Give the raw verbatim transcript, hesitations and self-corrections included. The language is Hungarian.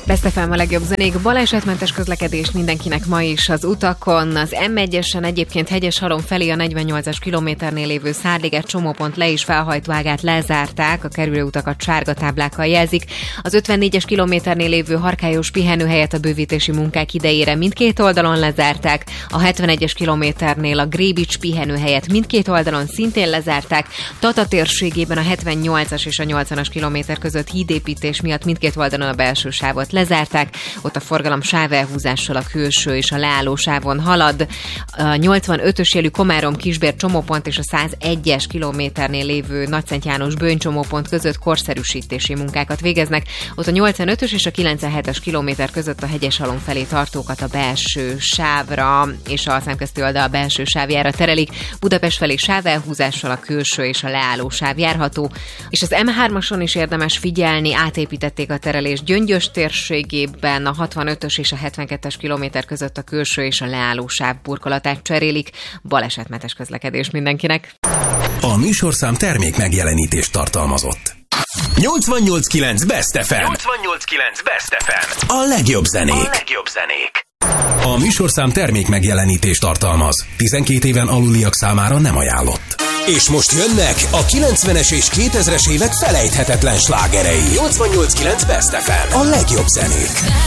Best ef em a legjobb zenék, balesetmentes közlekedés mindenkinek ma is az utakon. Az em egyesen egyébként Hegyeshalom felé a negyvennyolcas kilométernél lévő Szárliget csomópont le- és felhajtóágát lezárták, a kerülőutakat sárga táblákkal jelzik. Az ötvennégyes kilométernél lévő Harkályos pihenőhelyet a bővítési munkák idejére mindkét oldalon lezárták. A hetvenegyes kilométernél a Grébics pihenőhelyet mindkét oldalon szintén lezárták. Tata térségében a hetvennyolcas és a nyolcvanas kilométer között hídépítés miatt mindkét oldalon a belső sávot lezárták, ott a forgalom sávelhúzással a külső és a leálló sávon halad. A nyolcvanötös jelű Komárom-Kisbér csomópont és a százegyes kilométernél lévő Nagyszent János Böjny csomópont között korszerűsítési munkákat végeznek. Ott a nyolcvanötös és a kilencvenhetes kilométer között a Hegyeshalom felé tartókat a belső sávra és a szemközti oldal a belső sávjára terelik. Budapest felé sávelhúzással a külső és a leálló sáv járható. És az em hármason is érdemes figyelni, átépítették a terelést Gyöngyös térségében, a hatvanötös és a hetvenkettes kilométer között a külső és a leálló sáv burkolatát cserélik. Balesetmentes közlekedés mindenkinek. A műsorszám termék megjelenítést tartalmazott. nyolcvannyolc kilenc Best ef em. nyolcvannyolc kilenc Best ef em. A legjobb zenék. A legjobb zenék. A műsorszám termék megjelenítést tartalmaz. tizenkét éven aluliak számára nem ajánlott. És most jönnek a kilencvenes és kétezres évek felejthetetlen slágerei. nyolcvannyolc kilenc Best ef em. A legjobb zenék.